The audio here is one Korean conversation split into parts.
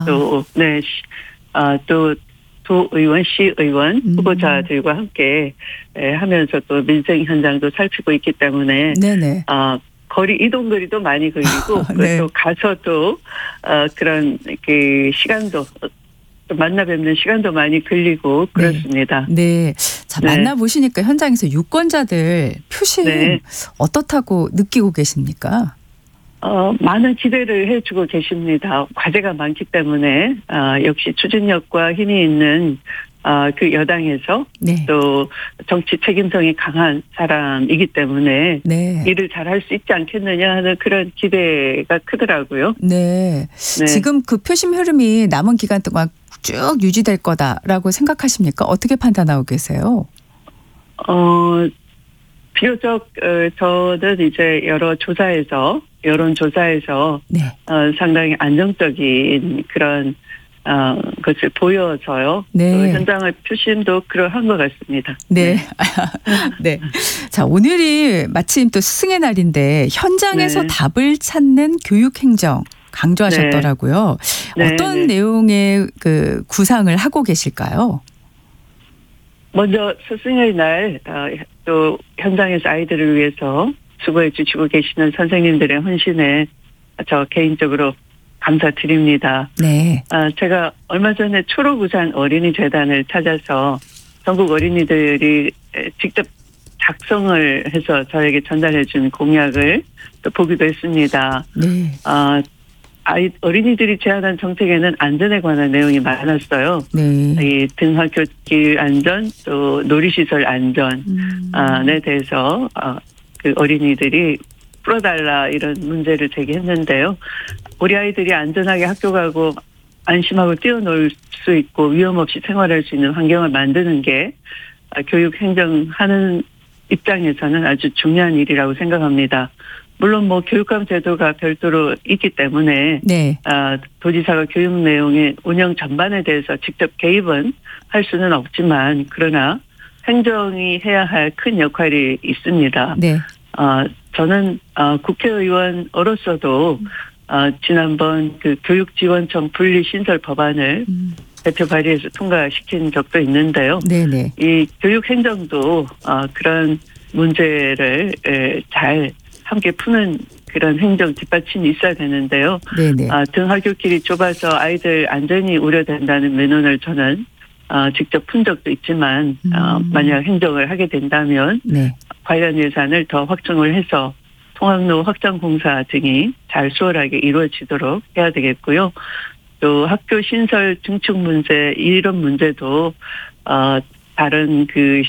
또, 네, 또, 도의원, 시의원 후보자들과 함께 하면서 또 민생 현장도 살피고 있기 때문에, 네네. 거리 이동거리도 많이 걸리고, 네. 또 가서 또, 그런, 시간도, 또 만나 뵙는 시간도 많이 걸리고, 그렇습니다. 네. 자, 네. 만나보시니까 현장에서 유권자들 표심 네. 어떻다고 느끼고 계십니까? 많은 기대를 해주고 계십니다. 과제가 많기 때문에, 역시 추진력과 힘이 있는, 그 여당에서 네. 또 정치 책임성이 강한 사람이기 때문에 네. 일을 잘할 수 있지 않겠느냐 하는 그런 기대가 크더라고요. 네. 네. 지금 그 표심 흐름이 남은 기간 동안 쭉 유지될 거다라고 생각하십니까? 어떻게 판단하고 계세요? 비교적 저는 이제 여러 조사에서 여론조사에서 네. 상당히 안정적인 그런 것을 보여서요. 네. 또 현장의 표심도 그러한 것 같습니다. 네. 네. 자, 오늘이 마침 또 스승의 날인데 현장에서 네. 답을 찾는 교육 행정 강조하셨더라고요. 네. 어떤 네. 내용의 그 구상을 하고 계실까요? 먼저 스승의 날, 또 현장에서 아이들을 위해서 수고해 주시고 계시는 선생님들의 헌신에 저 개인적으로 감사드립니다. 네. 제가 얼마 전에 초록우산 어린이재단을 찾아서 전국 어린이들이 직접 작성을 해서 저에게 전달해 준 공약을 또 보기도 했습니다. 네. 어린이들이 제안한 정책에는 안전에 관한 내용이 많았어요. 네. 이 등하굣길 안전, 또 놀이시설 안전에 대해서 그 어린이들이 풀어달라 이런 문제를 제기했는데요. 우리 아이들이 안전하게 학교 가고 안심하고 뛰어놀 수 있고 위험 없이 생활할 수 있는 환경을 만드는 게 교육 행정하는 입장에서는 아주 중요한 일이라고 생각합니다. 물론 교육감 제도가 별도로 있기 때문에 네. 도지사가 교육 내용의 운영 전반에 대해서 직접 개입은 할 수는 없지만 그러나 행정이 해야 할 큰 역할이 있습니다. 네. 저는 국회의원으로서도 지난번 그 교육지원청 분리 신설 법안을 대표 발의해서 통과시킨 적도 있는데요. 네네. 이 교육 행정도 그런 문제를 잘 함께 푸는 그런 행정 뒷받침이 있어야 되는데요. 네네. 등하굣길이 좁아서 아이들 안전이 우려된다는 민원을 저는 직접 푼 적도 있지만 만약 행정을 하게 된다면 네. 관련 예산을 더 확충을 해서 통학로 확장 공사 등이 잘 수월하게 이루어지도록 해야 되겠고요. 또 학교 신설 증축 문제 이런 문제도 다른 그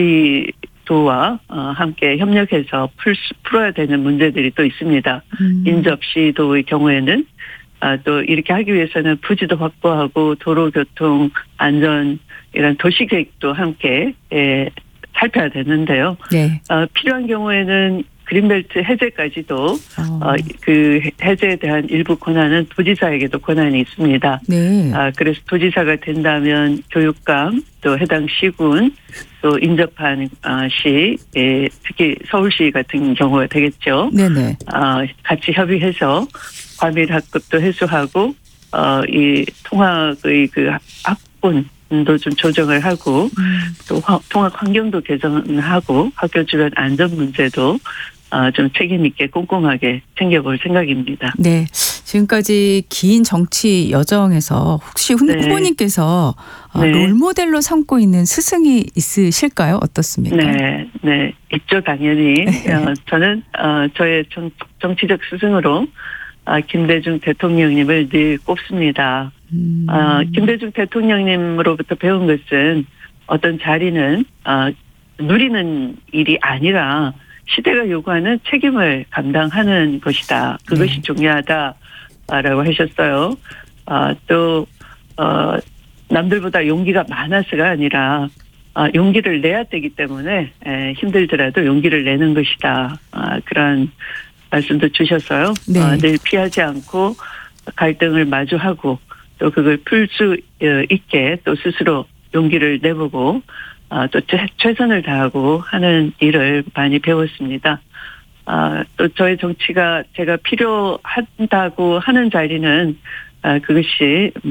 시도와 함께 협력해서 풀어야 되는 문제들이 또 있습니다. 인접시도의 경우에는 또 이렇게 하기 위해서는 부지도 확보하고 도로교통 안전 이런 도시계획도 함께 살펴야 되는데요. 네. 필요한 경우에는 그린벨트 해제까지도 그 해제에 대한 일부 권한은 도지사에게도 권한이 있습니다. 네. 그래서 도지사가 된다면 교육감 또 해당 시군 또 인접한 시 특히 서울시 같은 경우가 되겠죠. 네네. 같이 협의해서 과밀 학급도 해소하고 이 통학의 그 학군도 좀 조정을 하고 또 통학 환경도 개선하고 학교 주변 안전 문제도 좀 책임 있게 꼼꼼하게 챙겨볼 생각입니다. 네. 지금까지 긴 정치 여정에서 혹시 후보님께서 네. 롤모델로 삼고 있는 스승이 있으실까요? 어떻습니까? 네, 네, 있죠, 당연히. 저는 저의 정치적 스승으로 김대중 대통령님을 늘 꼽습니다. 김대중 대통령님으로부터 배운 것은 어떤 자리는 누리는 일이 아니라 시대가 요구하는 책임을 감당하는 것이다. 그것이 네. 중요하다라고 하셨어요. 또 남들보다 용기가 많아서가 아니라 용기를 내야 되기 때문에 힘들더라도 용기를 내는 것이다. 그런 말씀도 주셨어요. 네. 늘 피하지 않고 갈등을 마주하고 또 그걸 풀 수 있게 또 스스로 용기를 내보고 또 최선을 다하고 하는 일을 많이 배웠습니다. 또 저의 정치가 제가 필요하다고 하는 자리는 그것이